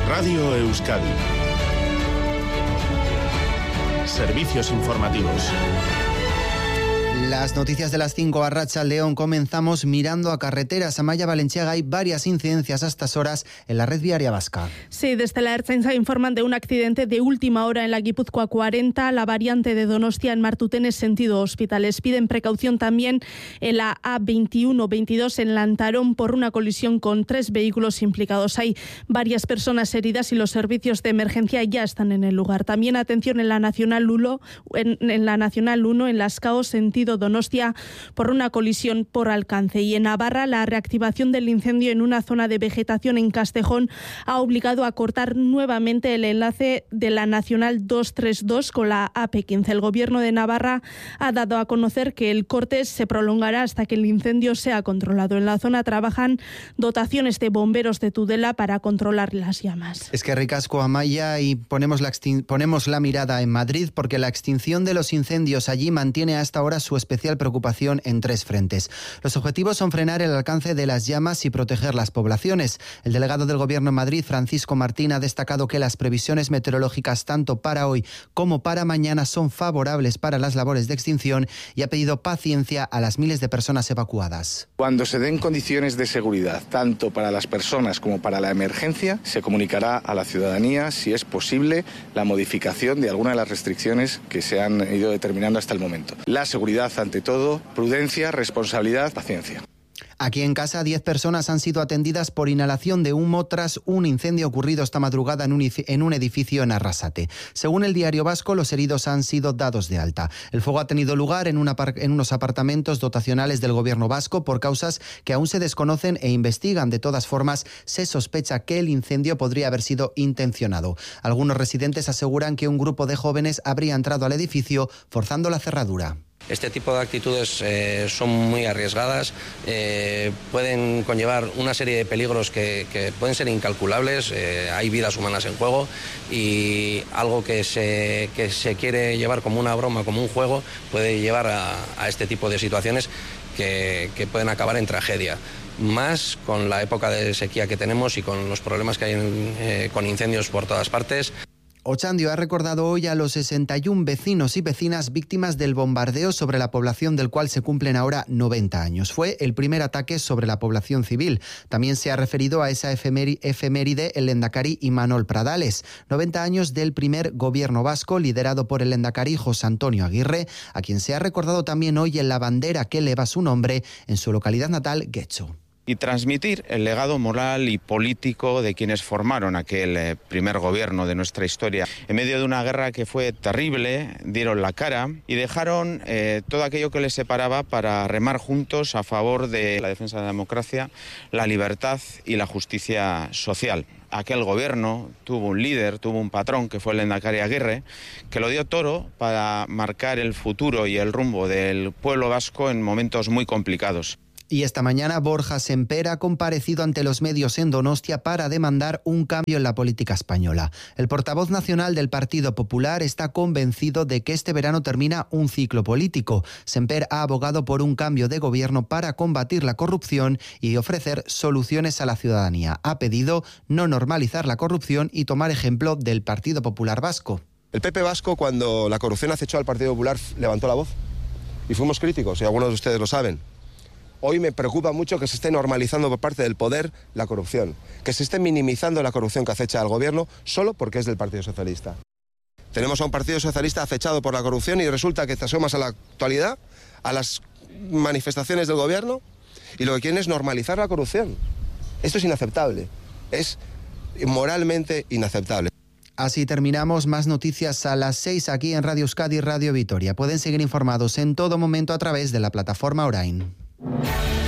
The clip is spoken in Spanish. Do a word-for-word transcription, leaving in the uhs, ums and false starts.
Radio Euskadi. Servicios informativos. Las noticias de las cinco a Arratsaldeon. Comenzamos mirando a carreteras. Amaya Valenciaga, hay varias incidencias a estas horas en la red viaria vasca. Sí, desde la Ertzaintza informan de un accidente de última hora en la Guipúzcoa cuarenta, la variante de Donostia en Martutenes sentido Hospitales. Piden precaución también en la A veintiuno veintidós en Lantarón por una colisión con tres vehículos implicados. Hay varias personas heridas y los servicios de emergencia ya están en el lugar. También atención en la Nacional uno, en, en la Nacional uno en Las Caos sentido Donostia por una colisión por alcance. Y en Navarra, la reactivación del incendio en una zona de vegetación en Castejón ha obligado a cortar nuevamente el enlace de la Nacional doscientos treinta y dos con la A P quince. El Gobierno de Navarra ha dado a conocer que el corte se prolongará hasta que el incendio sea controlado. En la zona trabajan dotaciones de bomberos de Tudela para controlar las llamas. Es que ricasco, Amaya, y ponemos la, ponemos la mirada en Madrid porque la extinción de los incendios allí mantiene hasta ahora su especial preocupación en tres frentes. Los objetivos son frenar el alcance de las llamas y proteger las poblaciones. El delegado del Gobierno en Madrid, Francisco Martín, ha destacado que las previsiones meteorológicas tanto para hoy como para mañana son favorables para las labores de extinción y ha pedido paciencia a las miles de personas evacuadas. Cuando se den condiciones de seguridad, tanto para las personas como para la emergencia, se comunicará a la ciudadanía si es posible la modificación de alguna de las restricciones que se han ido determinando hasta el momento. La seguridad ante todo, prudencia, responsabilidad, paciencia. Aquí en casa, diez personas han sido atendidas por inhalación de humo tras un incendio ocurrido esta madrugada en un, en un edificio en Arrasate. Según el Diario Vasco, los heridos han sido dados de alta. El fuego ha tenido lugar en, una, en unos apartamentos dotacionales del Gobierno vasco por causas que aún se desconocen e investigan. De todas formas, se sospecha que el incendio podría haber sido intencionado. Algunos residentes aseguran que un grupo de jóvenes habría entrado al edificio forzando la cerradura. Este tipo de actitudes eh, son muy arriesgadas, eh, pueden conllevar una serie de peligros que, que pueden ser incalculables, eh, hay vidas humanas en juego y algo que se, que se quiere llevar como una broma, como un juego, puede llevar a, a este tipo de situaciones que, que pueden acabar en tragedia. Más con la época de sequía que tenemos y con los problemas que hay en, eh, con incendios por todas partes. Ochandio ha recordado hoy a los sesenta y uno vecinos y vecinas víctimas del bombardeo sobre la población, del cual se cumplen ahora noventa años. Fue el primer ataque sobre la población civil. También se ha referido a esa efeméride el Lehendakari Imanol Pradales, noventa años del primer gobierno vasco liderado por el Lehendakari José Antonio Aguirre, a quien se ha recordado también hoy en la bandera que eleva su nombre en su localidad natal, Getxo. Y transmitir el legado moral y político de quienes formaron aquel eh, primer gobierno de nuestra historia. En medio de una guerra que fue terrible, dieron la cara y dejaron eh, todo aquello que les separaba para remar juntos a favor de la defensa de la democracia, la libertad y la justicia social. Aquel gobierno tuvo un líder, tuvo un patrón, que fue el Lehendakari Aguirre, que lo dio toro para marcar el futuro y el rumbo del pueblo vasco en momentos muy complicados. Y esta mañana Borja Semper ha comparecido ante los medios en Donostia para demandar un cambio en la política española. El portavoz nacional del Partido Popular está convencido de que este verano termina un ciclo político. Semper ha abogado por un cambio de gobierno para combatir la corrupción y ofrecer soluciones a la ciudadanía. Ha pedido no normalizar la corrupción y tomar ejemplo del Partido Popular vasco. El P P vasco, cuando la corrupción acechó al Partido Popular, levantó la voz y fuimos críticos, y algunos de ustedes lo saben. Hoy me preocupa mucho que se esté normalizando por parte del poder la corrupción, que se esté minimizando la corrupción que acecha al gobierno solo porque es del Partido Socialista. Tenemos a un Partido Socialista acechado por la corrupción y resulta que te asomas a la actualidad, a las manifestaciones del gobierno, y lo que quieren es normalizar la corrupción. Esto es inaceptable, es moralmente inaceptable. Así terminamos. Más noticias a las seis aquí en Radio Euskadi y Radio Vitoria. Pueden seguir informados en todo momento a través de la plataforma Orain.